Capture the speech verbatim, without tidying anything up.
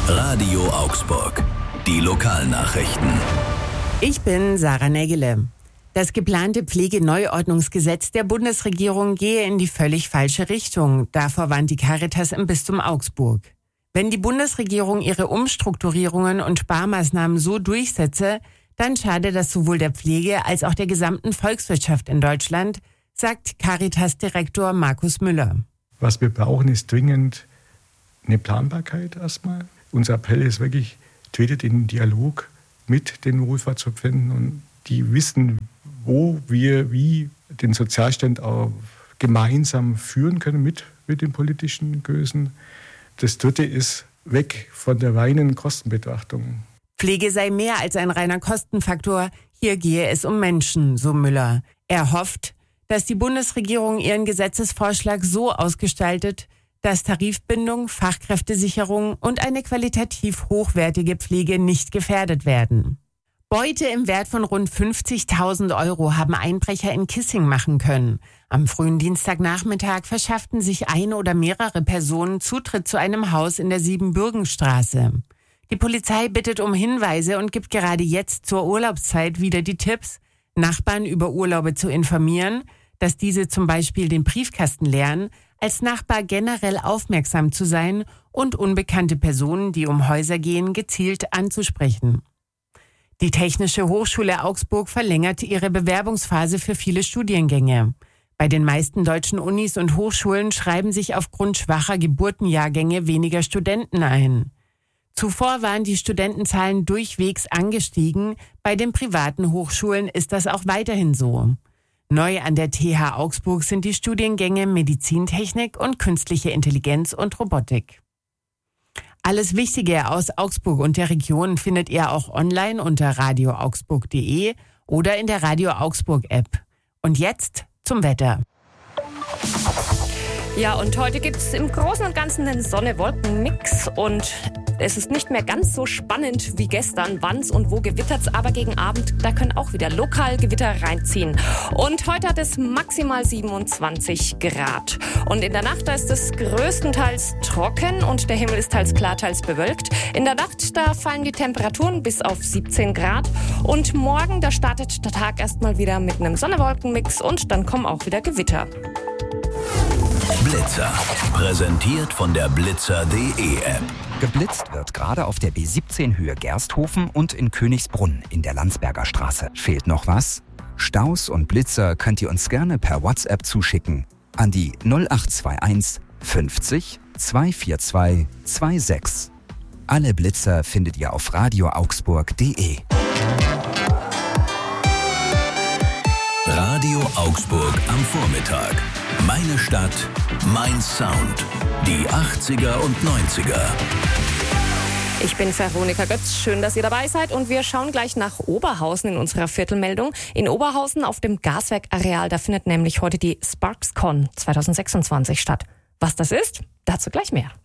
Radio Augsburg. Die Lokalnachrichten. Ich bin Sarah Nägele. Das geplante Pflegeneuordnungsgesetz der Bundesregierung gehe in die völlig falsche Richtung. Davor warnt die Caritas im Bistum Augsburg. Wenn die Bundesregierung ihre Umstrukturierungen und Sparmaßnahmen so durchsetze, dann schade das sowohl der Pflege als auch der gesamten Volkswirtschaft in Deutschland, sagt Caritas-Direktor Markus Müller. Was wir brauchen, ist dringend eine Planbarkeit erstmal. Unser Appell ist wirklich, tretet in den Dialog mit den Wohlfahrtsverbänden und die wissen, wo wir wie den Sozialstand auch gemeinsam führen können mit, mit den politischen Größen. Das Dritte ist weg von der reinen Kostenbetrachtung. Pflege sei mehr als ein reiner Kostenfaktor. Hier gehe es um Menschen, so Müller. Er hofft, dass die Bundesregierung ihren Gesetzesvorschlag so ausgestaltet, dass Tarifbindung, Fachkräftesicherung und eine qualitativ hochwertige Pflege nicht gefährdet werden. Beute im Wert von rund fünfzigtausend Euro haben Einbrecher in Kissing machen können. Am frühen Dienstagnachmittag verschafften sich eine oder mehrere Personen Zutritt zu einem Haus in der Siebenbürgenstraße. Die Polizei bittet um Hinweise und gibt gerade jetzt zur Urlaubszeit wieder die Tipps, Nachbarn über Urlaube zu informieren, dass diese zum Beispiel den Briefkasten leeren, als Nachbar generell aufmerksam zu sein und unbekannte Personen, die um Häuser gehen, gezielt anzusprechen. Die Technische Hochschule Augsburg verlängert ihre Bewerbungsphase für viele Studiengänge. Bei den meisten deutschen Unis und Hochschulen schreiben sich aufgrund schwacher Geburtenjahrgänge weniger Studenten ein. Zuvor waren die Studentenzahlen durchwegs angestiegen, bei den privaten Hochschulen ist das auch weiterhin so. Neu an der T H Augsburg sind die Studiengänge Medizintechnik und Künstliche Intelligenz und Robotik. Alles Wichtige aus Augsburg und der Region findet ihr auch online unter radio augsburg punkt de oder in der Radio Augsburg App. Und jetzt zum Wetter. Ja, und heute gibt es im Großen und Ganzen einen Sonne-Wolken-Mix und es ist nicht mehr ganz so spannend wie gestern, wann's und wo gewittert's, aber gegen Abend, da können auch wieder lokal Gewitter reinziehen. Und heute hat es maximal siebenundzwanzig Grad. Und in der Nacht, da ist es größtenteils trocken und der Himmel ist teils klar, teils bewölkt. In der Nacht, da fallen die Temperaturen bis auf siebzehn Grad. Und morgen, da startet der Tag erstmal wieder mit einem Sonne-Wolken-Mix und dann kommen auch wieder Gewitter. Blitzer. Präsentiert von der blitzer punkt de App. Geblitzt wird gerade auf der B siebzehn Höhe Gersthofen und in Königsbrunn in der Landsberger Straße. Fehlt noch was? Staus und Blitzer könnt ihr uns gerne per WhatsApp zuschicken an die null acht zwei eins fünfzig zweihundertvierundzwanzig sechsundzwanzig. Alle Blitzer findet ihr auf radio augsburg punkt de. Radio Augsburg am Vormittag. Meine Stadt, mein Sound. Die achtziger und neunziger. Ich bin Veronika Götz. Schön, dass ihr dabei seid. Und wir schauen gleich nach Oberhausen in unserer Viertelmeldung. In Oberhausen auf dem Gaswerkareal, da findet nämlich heute die SparksCon zwanzig sechsundzwanzig statt. Was das ist, dazu gleich mehr.